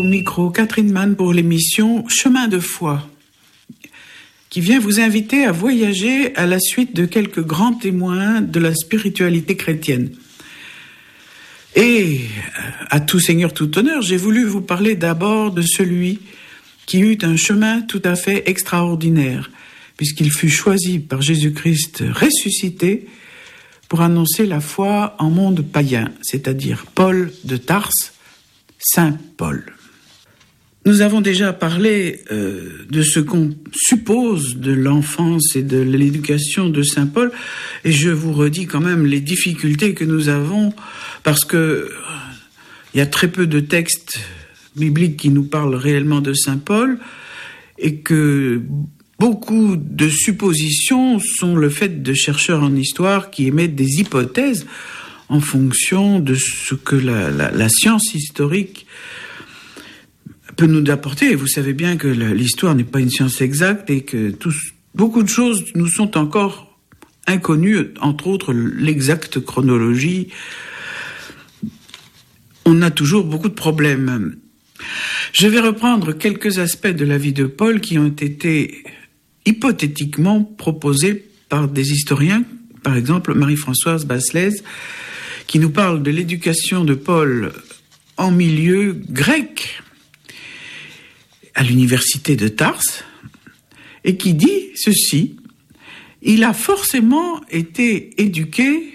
Au micro, Catherine Mann pour l'émission Chemin de foi, qui vient vous inviter à voyager à la suite de quelques grands témoins de la spiritualité chrétienne. Et, à tout seigneur, tout honneur, j'ai voulu vous parler d'abord de celui qui eut un chemin tout à fait extraordinaire, puisqu'il fut choisi par Jésus-Christ ressuscité pour annoncer la foi en monde païen, c'est-à-dire Paul de Tarse, Saint Paul. Nous avons déjà parlé de ce qu'on suppose de l'enfance et de l'éducation de Saint Paul, et je vous redis quand même les difficultés que nous avons, parce que il y a très peu de textes bibliques qui nous parlent réellement de Saint Paul, et que beaucoup de suppositions sont le fait de chercheurs en histoire qui émettent des hypothèses en fonction de ce que la science historique peut nous apporter. Et vous savez bien que l'histoire n'est pas une science exacte et que beaucoup de choses nous sont encore inconnues, entre autres l'exacte chronologie. On a toujours beaucoup de problèmes. Je vais reprendre quelques aspects de la vie de Paul qui ont été hypothétiquement proposés par des historiens, par exemple Marie-Françoise Basselès, qui nous parle de l'éducation de Paul en milieu grec, à l'université de Tarse, et qui dit ceci: il a forcément été éduqué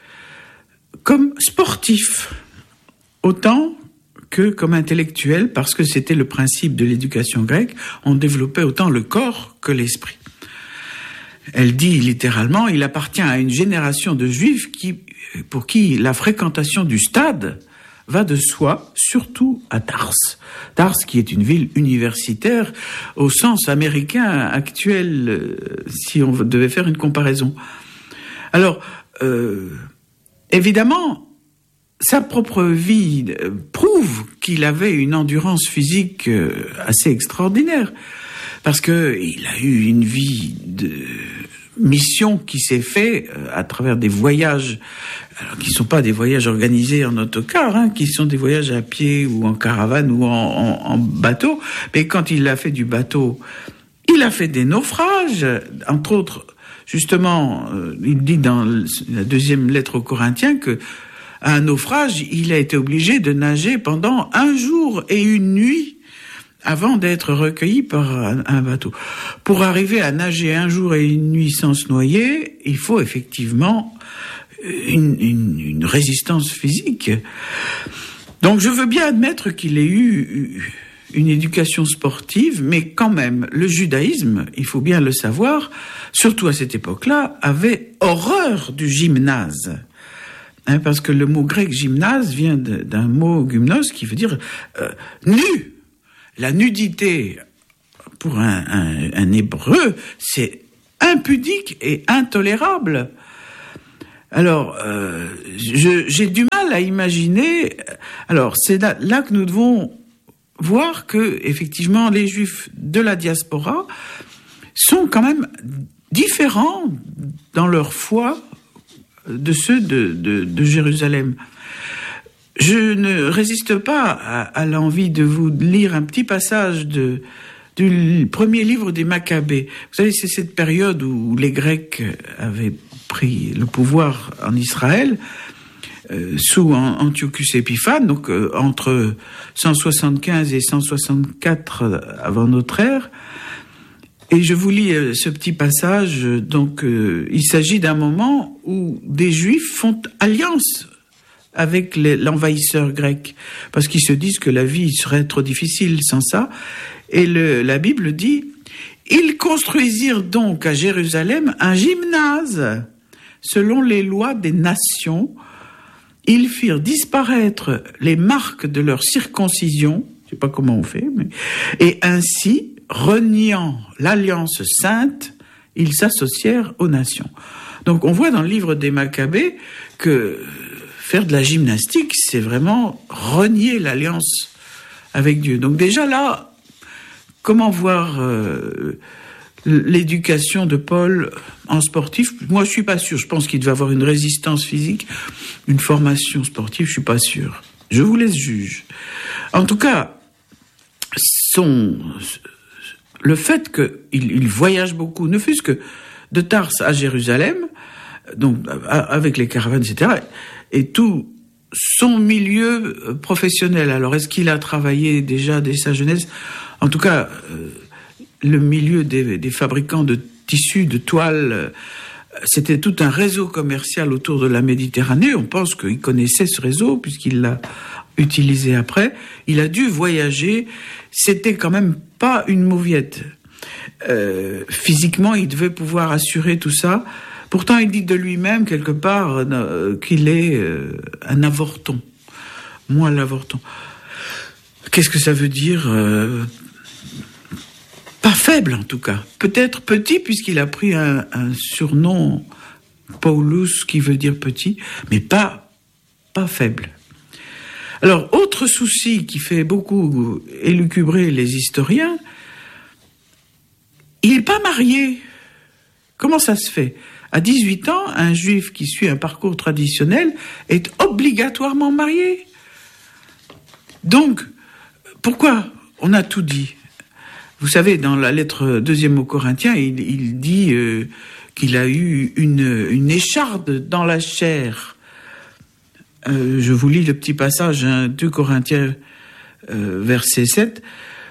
comme sportif, autant que comme intellectuel, parce que c'était le principe de l'éducation grecque, on développait autant le corps que l'esprit. Elle dit littéralement, il appartient à une génération de juifs pour qui la fréquentation du stade va de soi, surtout à Tarse. Tarse, qui est une ville universitaire au sens américain actuel, si on devait faire une comparaison. Alors, évidemment, sa propre vie prouve qu'il avait une endurance physique assez extraordinaire, parce que il a eu une vie de mission qui s'est fait à travers des voyages, alors qui ne sont pas des voyages organisés en autocar, qui sont des voyages à pied ou en caravane ou en bateau. Mais quand il a fait du bateau, il a fait des naufrages, entre autres, justement, il dit dans la deuxième lettre aux Corinthiens que à un naufrage, il a été obligé de nager pendant 1 jour et 1 nuit avant d'être recueilli par un bateau. Pour arriver à nager 1 jour et 1 nuit sans se noyer, il faut effectivement une résistance physique. Donc je veux bien admettre qu'il ait eu une éducation sportive, mais quand même, le judaïsme, il faut bien le savoir, surtout à cette époque-là, avait horreur du gymnase. Parce que le mot grec gymnase vient d'un mot gymnos qui veut dire nu. La nudité, pour un hébreu, c'est impudique et intolérable. Alors, j'ai du mal à imaginer. Alors, c'est là que nous devons voir que, effectivement, les Juifs de la diaspora sont quand même différents dans leur foi de ceux de Jérusalem. Je ne résiste pas à l'envie de vous lire un petit passage du premier livre des Maccabées. Vous savez, c'est cette période où les Grecs avaient pris le pouvoir en Israël sous Antiochus Épiphane, donc entre 175 et 164 avant notre ère. Et je vous lis ce petit passage. Donc, il s'agit d'un moment où des Juifs font alliance avec l'envahisseur grec, parce qu'ils se disent que la vie serait trop difficile sans ça. Et la Bible dit, ils construisirent donc à Jérusalem un gymnase, selon les lois des nations. Ils firent disparaître les marques de leur circoncision, je sais pas comment on fait, et ainsi, reniant l'alliance sainte, ils s'associèrent aux nations. Donc on voit dans le livre des Maccabées que faire de la gymnastique, c'est vraiment renier l'alliance avec Dieu. Donc déjà là, comment voir l'éducation de Paul en sportif? Moi, je suis pas sûr. Je pense qu'il devait avoir une résistance physique, une formation sportive. Je suis pas sûr. Je vous laisse juger. En tout cas, le fait qu'il voyage beaucoup, ne fût-ce que de Tars à Jérusalem, donc avec les caravanes, etc., et tout son milieu professionnel. Alors, est-ce qu'il a travaillé déjà dès sa jeunesse? En tout cas, le milieu des fabricants de tissus, de toiles, c'était tout un réseau commercial autour de la Méditerranée. On pense qu'il connaissait ce réseau puisqu'il l'a utilisé après. Il a dû voyager. C'était quand même pas une mauviette. Physiquement, il devait pouvoir assurer tout ça. Pourtant, il dit de lui-même, quelque part, qu'il est un avorton. Moi, l'avorton. Qu'est-ce que ça veut dire? Pas faible, en tout cas. Peut-être petit, puisqu'il a pris un surnom, Paulus, qui veut dire petit, mais pas faible. Alors, autre souci qui fait beaucoup élucubrer les historiens, il n'est pas marié. Comment ça se fait? À 18 ans, un juif qui suit un parcours traditionnel est obligatoirement marié. Donc, pourquoi? On a tout dit. Vous savez, dans la lettre 2e aux Corinthiens, il dit qu'il a eu une écharde dans la chair. Je vous lis le petit passage, 2 Corinthiens, verset 7.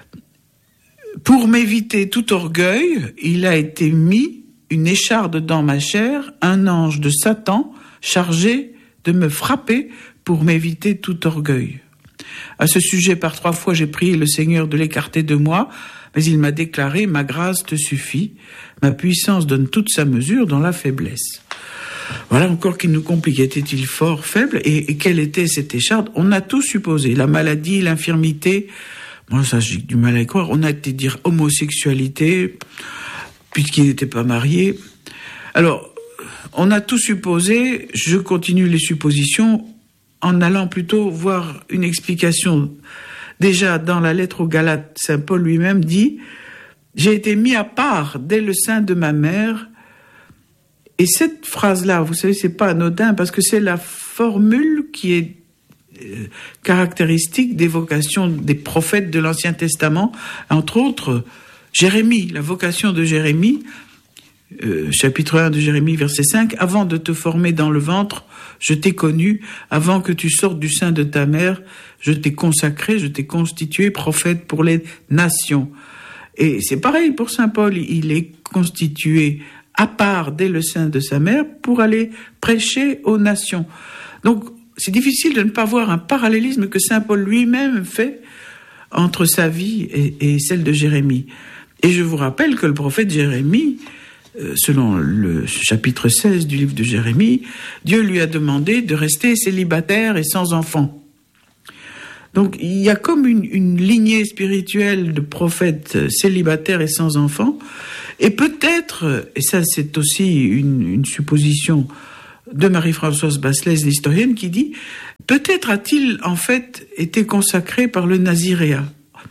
« Pour m'éviter tout orgueil, il a été mis une écharde dans ma chair, un ange de Satan chargé de me frapper pour m'éviter tout orgueil. À ce sujet, par 3 fois, j'ai prié le Seigneur de l'écarter de moi, mais il m'a déclaré, ma grâce te suffit, ma puissance donne toute sa mesure dans la faiblesse. » Voilà encore qui nous complique. Était-il fort, faible? Et quelle était cette écharde? On a tout supposé. La maladie, l'infirmité. Moi, ça, j'ai du mal à y croire. On a été dire homosexualité, puisqu'il n'était pas marié. Alors, on a tout supposé. Je continue les suppositions en allant plutôt voir une explication. Déjà, dans la lettre aux Galates, saint Paul lui-même dit « J'ai été mis à part dès le sein de ma mère ». Et cette phrase-là, vous savez, c'est pas anodin parce que c'est la formule qui est caractéristique des vocations des prophètes de l'Ancien Testament, entre autres Jérémie, la vocation de Jérémie, chapitre 1 de Jérémie, verset 5, « Avant de te former dans le ventre, je t'ai connu, avant que tu sortes du sein de ta mère, je t'ai consacré, je t'ai constitué prophète pour les nations. » Et c'est pareil pour saint Paul, il est constitué à part dès le sein de sa mère pour aller prêcher aux nations. Donc, c'est difficile de ne pas voir un parallélisme que saint Paul lui-même fait entre sa vie et celle de Jérémie. Et je vous rappelle que le prophète Jérémie, selon le chapitre 16 du livre de Jérémie, Dieu lui a demandé de rester célibataire et sans enfant. Donc, il y a comme une lignée spirituelle de prophètes célibataires et sans enfants. Et peut-être, et ça c'est aussi une supposition de Marie-Françoise Basselès, l'historienne, qui dit « Peut-être a-t-il en fait été consacré par le naziréat ».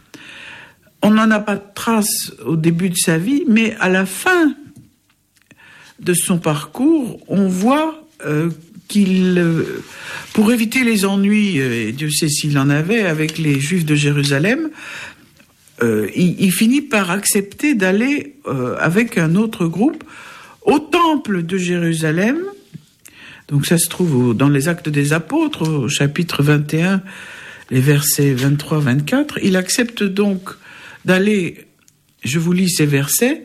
On n'en a pas de trace au début de sa vie, mais à la fin de son parcours, on voit qu'il, pour éviter les ennuis, et Dieu sait s'il en avait, avec les Juifs de Jérusalem, il finit par accepter d'aller avec un autre groupe au temple de Jérusalem. Donc ça se trouve dans les Actes des Apôtres, au chapitre 21, les versets 23-24. Il accepte donc d'aller, je vous lis ces versets,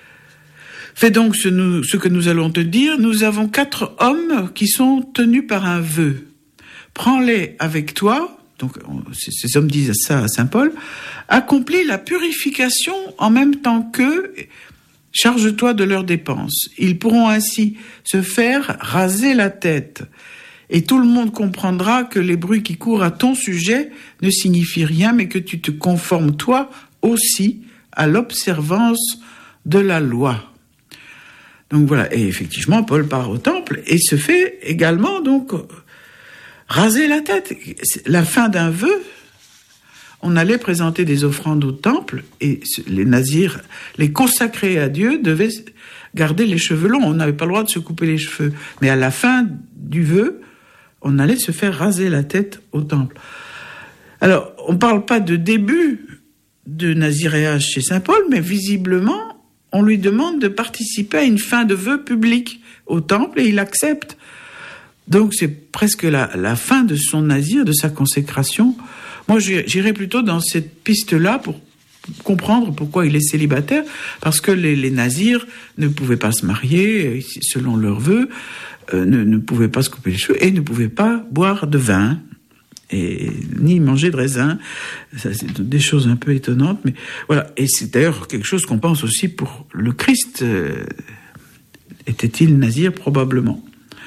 « Fais donc ce que nous allons te dire. Nous avons 4 hommes qui sont tenus par un vœu. Prends-les avec toi. » Donc, ces hommes disent ça à saint Paul. « Accomplis la purification en même temps qu'eux. Charge-toi de leurs dépenses. Ils pourront ainsi se faire raser la tête. Et tout le monde comprendra que les bruits qui courent à ton sujet ne signifient rien, mais que tu te conformes toi aussi à l'observance de la loi. » Donc voilà, et effectivement, Paul part au temple et se fait également donc raser la tête. La fin d'un vœu, on allait présenter des offrandes au temple et les nazirs, les consacrés à Dieu, devaient garder les cheveux longs. On n'avait pas le droit de se couper les cheveux. Mais à la fin du vœu, on allait se faire raser la tête au temple. Alors, on ne parle pas de début de naziréage chez saint Paul, mais visiblement, on lui demande de participer à une fin de vœux publique au temple et il accepte. Donc c'est presque la fin de son nazir, de sa consécration. Moi, j'irais plutôt dans cette piste-là pour comprendre pourquoi il est célibataire, parce que les nazirs ne pouvaient pas se marier selon leurs vœux, ne pouvaient pas se couper les cheveux et ne pouvaient pas boire de vin et ni manger de raisin. Ça, c'est des choses un peu étonnantes, mais voilà. Et c'est d'ailleurs quelque chose qu'on pense aussi pour le Christ. Était-il nazir? Probablement.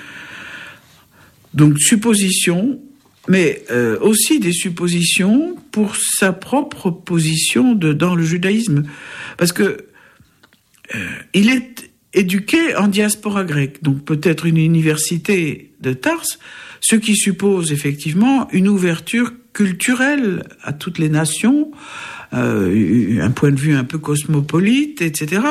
Donc supposition, mais aussi des suppositions pour sa propre position dans le judaïsme, parce que il est éduqué en diaspora grecque, donc peut-être une université de Tarse, ce qui suppose effectivement une ouverture culturelle à toutes les nations, un point de vue un peu cosmopolite, etc.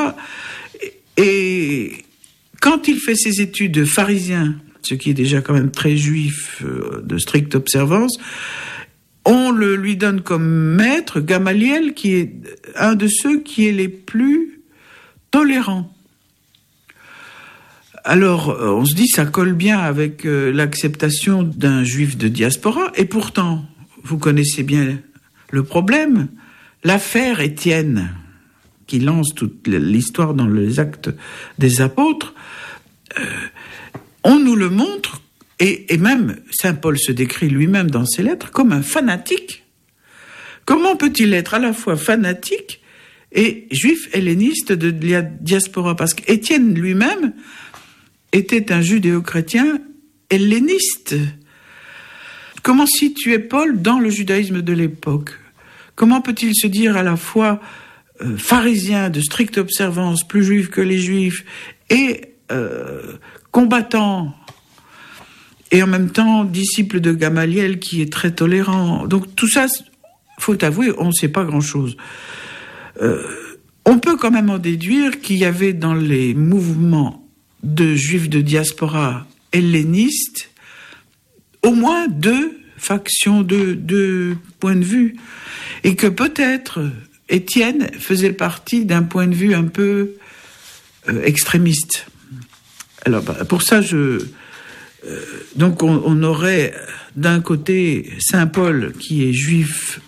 Et quand il fait ses études de pharisien, ce qui est déjà quand même très juif, de stricte observance, on lui donne comme maître Gamaliel, qui est un de ceux qui est les plus tolérants. Alors, on se dit, ça colle bien avec l'acceptation d'un juif de diaspora, et pourtant, vous connaissez bien le problème, l'affaire Étienne, qui lance toute l'histoire dans les Actes des Apôtres, on nous le montre, et même saint Paul se décrit lui-même dans ses lettres comme un fanatique. Comment peut-il être à la fois fanatique et juif helléniste de la diaspora? Parce qu'Étienne lui-même était un judéo-chrétien helléniste. Comment situer Paul dans le judaïsme de l'époque? Comment peut-il se dire à la fois pharisien de stricte observance, plus juif que les juifs, et combattant, et en même temps disciple de Gamaliel qui est très tolérant? Donc tout ça, faut avouer, on ne sait pas grand-chose. On peut quand même en déduire qu'il y avait dans les mouvements de juifs de diaspora hellénistes au moins deux factions, deux points de vue, et que peut-être Étienne faisait partie d'un point de vue un peu extrémiste. Alors pour ça, donc on aurait d'un côté saint Paul qui est juif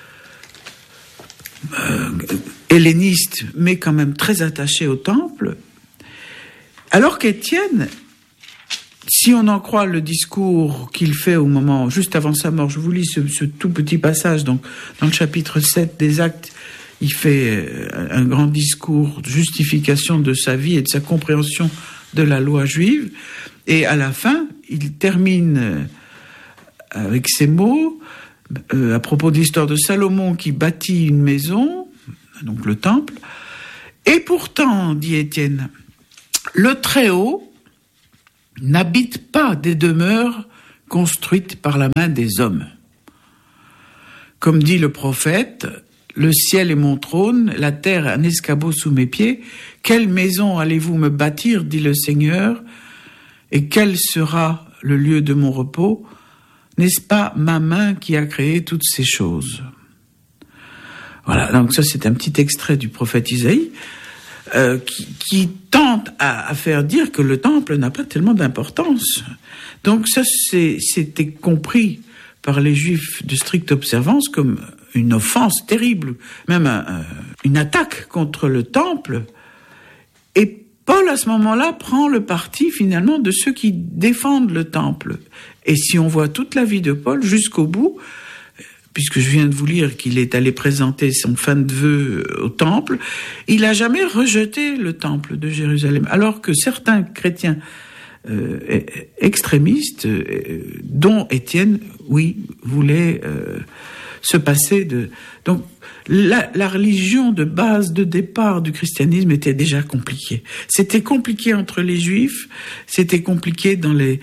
helléniste, mais quand même très attaché au temple, alors qu'Étienne, si on en croit le discours qu'il fait au moment, juste avant sa mort, je vous lis ce tout petit passage, donc dans le chapitre 7 des Actes, il fait un grand discours de justification de sa vie et de sa compréhension de la loi juive, et à la fin, il termine avec ces mots, à propos de l'histoire de Salomon qui bâtit une maison, donc le temple, et pourtant, dit Étienne, le Très-Haut n'habite pas des demeures construites par la main des hommes. Comme dit le prophète, le ciel est mon trône, la terre un escabeau sous mes pieds. Quelle maison allez-vous me bâtir, dit le Seigneur, et quel sera le lieu de mon repos? N'est-ce pas ma main qui a créé toutes ces choses? Voilà, donc ça c'est un petit extrait du prophète Isaïe qui tente à faire dire que le temple n'a pas tellement d'importance. Donc ça c'était compris par les Juifs de stricte observance comme une offense terrible, même une attaque contre le temple. Et Paul, à ce moment-là, prend le parti, finalement, de ceux qui défendent le temple. Et si on voit toute la vie de Paul jusqu'au bout, puisque je viens de vous lire qu'il est allé présenter son fin de vœux au temple, il n'a jamais rejeté le temple de Jérusalem. Alors que certains chrétiens extrémistes, dont Étienne, oui, voulaient se passer de... Donc, la religion de base, de départ du christianisme était déjà compliquée. C'était compliqué entre les Juifs, c'était compliqué dans les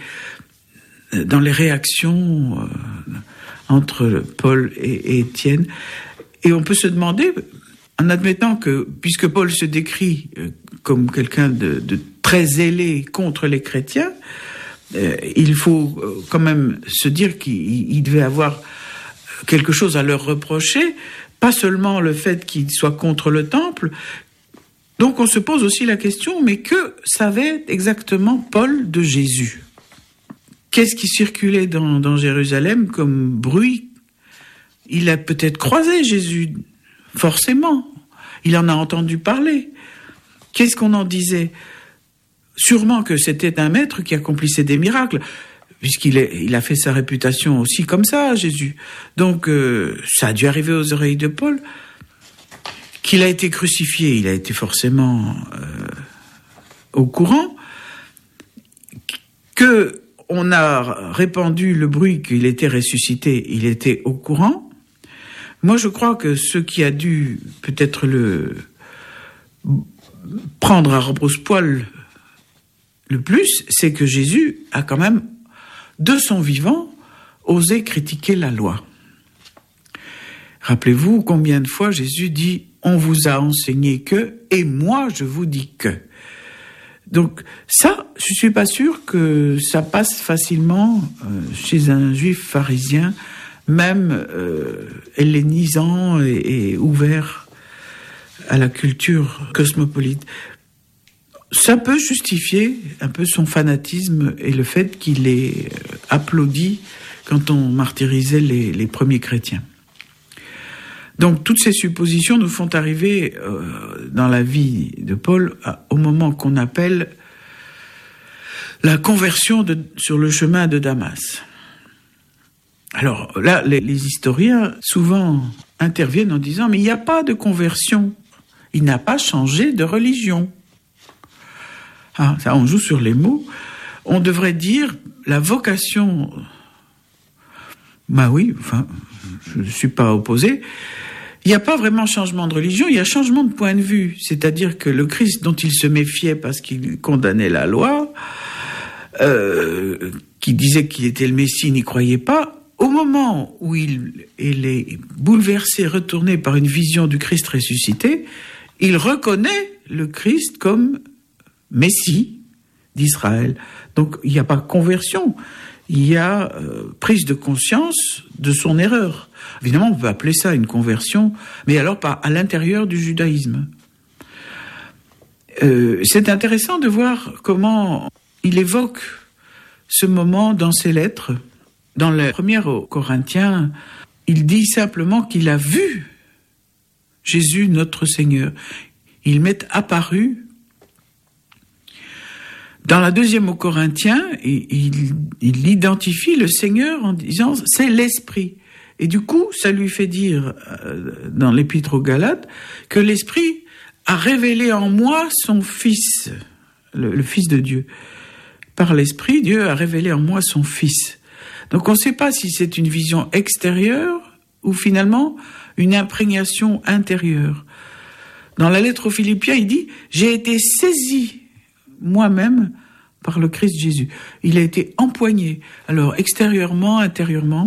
réactions entre Paul et Étienne. Et on peut se demander, en admettant que, puisque Paul se décrit comme quelqu'un de très zélé contre les chrétiens, il faut quand même se dire qu'il devait avoir quelque chose à leur reprocher, pas seulement le fait qu'il soit contre le temple. Donc on se pose aussi la question, mais que savait exactement Paul de Jésus ? Qu'est-ce qui circulait dans Jérusalem comme bruit ? Il a peut-être croisé Jésus, forcément. Il en a entendu parler. Qu'est-ce qu'on en disait ? Sûrement que c'était un maître qui accomplissait des miracles, puisqu'il a fait sa réputation aussi comme ça, Jésus. Donc, ça a dû arriver aux oreilles de Paul. Qu'il a été crucifié, il a été forcément au courant. On a répandu le bruit qu'il était ressuscité, il était au courant. Moi, je crois que ce qui a dû peut-être le prendre à rebrousse-poil le plus, c'est que Jésus a quand même, de son vivant, osé critiquer la loi. Rappelez-vous combien de fois Jésus dit « On vous a enseigné que, et moi je vous dis que ». Donc ça, je suis pas sûr que ça passe facilement chez un juif pharisien, même hellénisant et ouvert à la culture cosmopolite. Ça peut justifier un peu son fanatisme et le fait qu'il ait applaudi quand on martyrisait les premiers chrétiens. Donc toutes ces suppositions nous font arriver dans la vie de Paul au moment qu'on appelle la conversion sur le chemin de Damas. Alors là, les historiens souvent interviennent en disant « mais il n'y a pas de conversion, il n'a pas changé de religion ». Ah, ça, on joue sur les mots. On devrait dire la vocation. Bah oui, enfin, je ne suis pas opposé. Il n'y a pas vraiment changement de religion, il y a changement de point de vue. C'est-à-dire que le Christ dont il se méfiait parce qu'il condamnait la loi, qui disait qu'il était le Messie, n'y croyait pas, au moment où il est bouleversé, retourné par une vision du Christ ressuscité, il reconnaît le Christ comme Messie d'Israël. Donc il n'y a pas conversion, il y a prise de conscience de son erreur. Évidemment, on peut appeler ça une conversion, mais alors pas à l'intérieur du judaïsme. C'est intéressant de voir comment il évoque ce moment dans ses lettres. Dans la première aux Corinthiens, il dit simplement qu'il a vu Jésus notre Seigneur. Il m'est apparu. Dans la deuxième aux Corinthiens, il identifie le Seigneur en disant « c'est l'Esprit ». Et du coup, ça lui fait dire, dans l'Épître aux Galates, que l'Esprit a révélé en moi son Fils, le Fils de Dieu. Par l'Esprit, Dieu a révélé en moi son Fils. Donc on ne sait pas si c'est une vision extérieure ou finalement une imprégnation intérieure. Dans la lettre aux Philippiens, il dit « j'ai été saisi moi-même par le Christ Jésus ». Il a été empoigné, alors extérieurement, intérieurement.